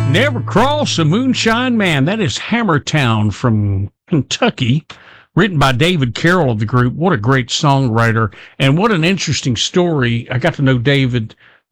Never Cross a Moonshine Man. That is Hammertown from Kentucky, written by David Carroll of the group. What a great songwriter, and what an interesting story. I got to know David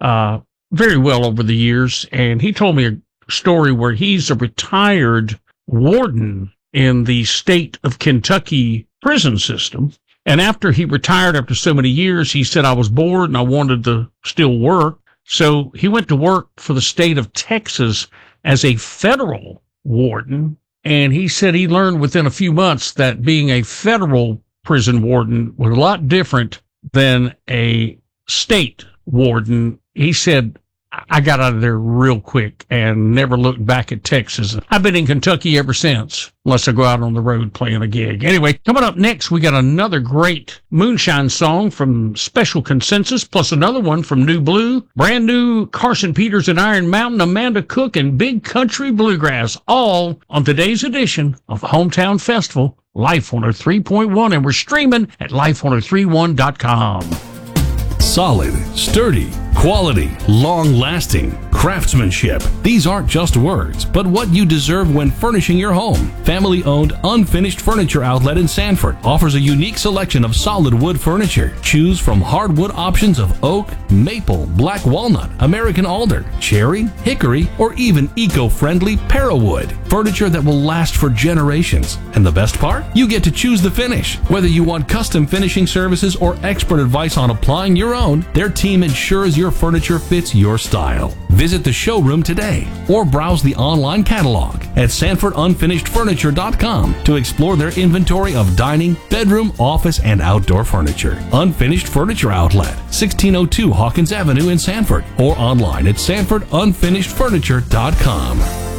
very well over the years, and he told me a story where he's a retired warden in the state of Kentucky prison system. And after he retired, after so many years, he said, I was bored and I wanted to still work. So he went to work for the state of Texas as a federal warden. And he said he learned within a few months that being a federal prison warden was a lot different than a state warden. He said, I got out of there real quick and never looked back at Texas. I've been in Kentucky ever since, unless I go out on the road playing a gig. Anyway, coming up next, we got another great moonshine song from Special Consensus, plus another one from New Blue, brand new Carson Peters and Iron Mountain, Amanda Cook, and Big Country Bluegrass, all on today's edition of Hometown Festival, Life 103.1, and we're streaming at life1031.com. Solid, sturdy, quality, long-lasting, craftsmanship. These aren't just words, but what you deserve when furnishing your home. Family-owned, Unfinished Furniture Outlet in Sanford offers a unique selection of solid wood furniture. Choose from hardwood options of oak, maple, black walnut, American alder, cherry, hickory, or even eco-friendly parawood. Furniture that will last for generations. And the best part? You get to choose the finish. Whether you want custom finishing services or expert advice on applying your own, their team ensures your furniture fits your style. Visit the showroom today or browse the online catalog at SanfordUnfinishedFurniture.com to explore their inventory of dining, bedroom, office, and outdoor furniture. Unfinished Furniture Outlet, 1602 Hawkins Avenue in Sanford, or online at SanfordUnfinishedFurniture.com.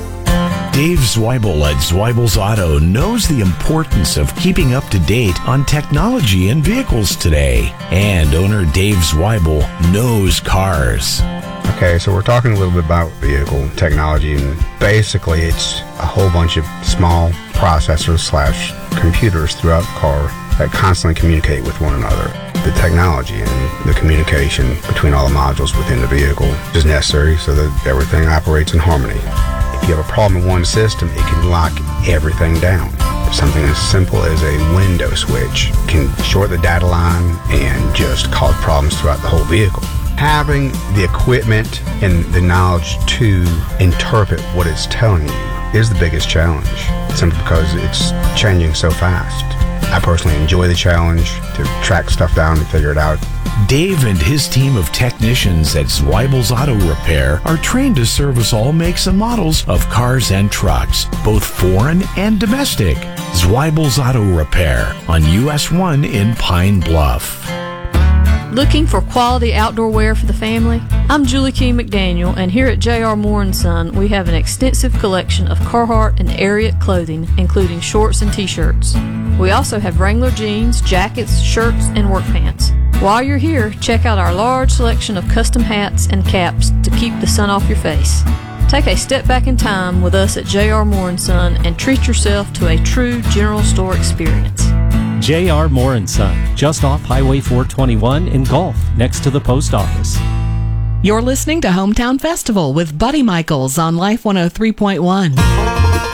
Dave Zweibel at Zweibel's Auto knows the importance of keeping up to date on technology in vehicles today. And owner Dave Zweibel knows cars. Okay, so we're talking a little bit about vehicle technology, and basically it's a whole bunch of small processors / computers throughout the car that constantly communicate with one another. The technology and the communication between all the modules within the vehicle is necessary so that everything operates in harmony. If you have a problem in one system, it can lock everything down. Something as simple as a window switch can short the data line and just cause problems throughout the whole vehicle. Having the equipment and the knowledge to interpret what it's telling you is the biggest challenge, simply because it's changing so fast. I personally enjoy the challenge to track stuff down and figure it out. Dave and his team of technicians at Zweibel's Auto Repair are trained to service all makes and models of cars and trucks, both foreign and domestic. Zweibel's Auto Repair on US 1 in Pine Bluff. Looking for quality outdoor wear for the family? I'm Julie Key McDaniel, and here at J.R. Moore & Son, we have an extensive collection of Carhartt and Ariat clothing, including shorts and t-shirts. We also have Wrangler jeans, jackets, shirts, and work pants. While you're here, check out our large selection of custom hats and caps to keep the sun off your face. Take a step back in time with us at J.R. Moore & Son and treat yourself to a true general store experience. J.R. Moore & Son, just off Highway 421 in Gulf, next to the post office. You're listening to Hometown Festival with Buddy Michaels on Life 103.1.